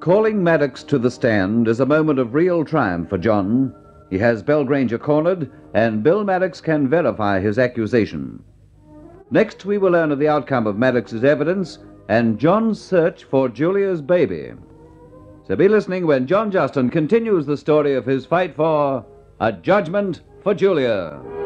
Calling Maddox to the stand is a moment of real triumph for John. He has Belgranger cornered, and Bill Maddox can verify his accusation. Next, we will learn of the outcome of Maddox's evidence and John's search for Julia's baby. So be listening when John Justin continues the story of his fight for a judgment for Julia.